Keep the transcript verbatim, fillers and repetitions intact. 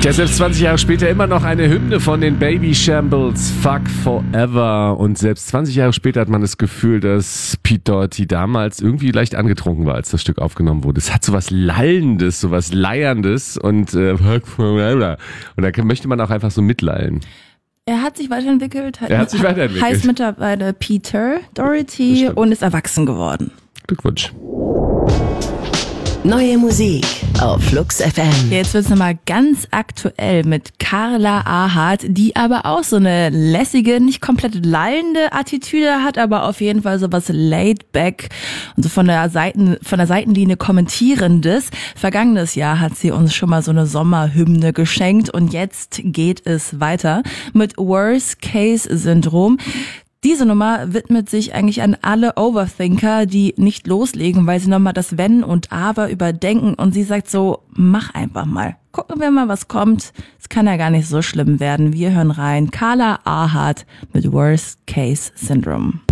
Ja, selbst zwanzig Jahre später immer noch eine Hymne von den Baby Shambles, Fuck Forever. Und selbst zwanzig Jahre später hat man das Gefühl, dass Pete Doherty damals irgendwie leicht angetrunken war, als das Stück aufgenommen wurde. Es hat so was Lallendes, so was Leierndes und äh, Fuck Forever. Und da möchte man auch einfach so mitlallen. Er hat sich weiterentwickelt. Er hat sich weiterentwickelt. Heißt mittlerweile Peter Doherty und ist erwachsen geworden. Glückwunsch. Neue Musik auf Flux F M. Jetzt wird's nochmal ganz aktuell mit Carla Ahart, die aber auch so eine lässige, nicht komplett lallende Attitüde hat, aber auf jeden Fall so was laid back und so von der Seiten, von der Seitenlinie kommentierendes. Vergangenes Jahr hat sie uns schon mal so eine Sommerhymne geschenkt und jetzt geht es weiter mit Worst Case Syndrom. Diese Nummer widmet sich eigentlich an alle Overthinker, die nicht loslegen, weil sie nochmal das Wenn und Aber überdenken. Und sie sagt so, mach einfach mal. Gucken wir mal, was kommt. Es kann ja gar nicht so schlimm werden. Wir hören rein. Carla Ahart mit Worst Case Syndrome.